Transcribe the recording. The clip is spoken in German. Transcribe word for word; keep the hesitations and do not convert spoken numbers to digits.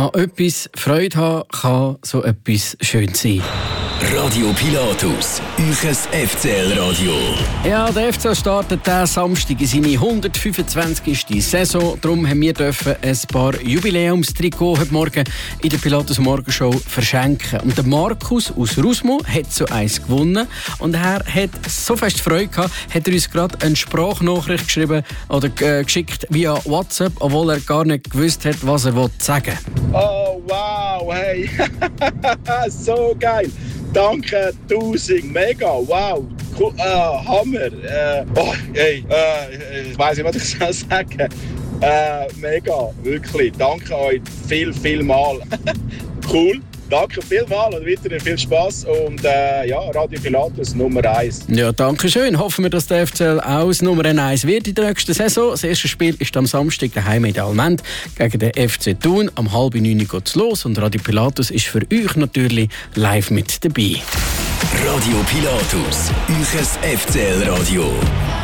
an etwas Freude haben, kann so etwas schön sein. Radio Pilatus, euch F C L-Radio. Ja, der F C L startet diesen Samstag in seine hundertfünfundzwanzigste Saison. Darum haben wir dürfen ein paar Jubiläumstrikots heute Morgen in der Pilatus Morgenshow verschenken. Und der Markus aus Rusmo hat so eins gewonnen. Und er hat so fest Freude gehabt, hat er uns gerade eine Sprachnachricht geschrieben oder äh, geschickt via WhatsApp, obwohl er gar nicht gewusst hat, was er sagen will. Oh, wow, hey, so geil. Danke, tausend, mega, wow, cool, äh, Hammer. Äh, oh, hey, äh, ich weiss nicht, was ich soll sagen. Äh, mega, wirklich. Danke euch viel, viel mal. Cool. Danke vielmals und weiterhin viel Spass. Und äh, ja, Radio Pilatus Nummer eins. Ja, danke schön. Hoffen wir, dass der F C L auch das Nummer eins wird in der nächsten Saison. Das erste Spiel ist am Samstag daheim in der Allmend gegen den F C Thun. Am halb neun geht es los und Radio Pilatus ist für euch natürlich live mit dabei. Radio Pilatus, euch F C L-Radio.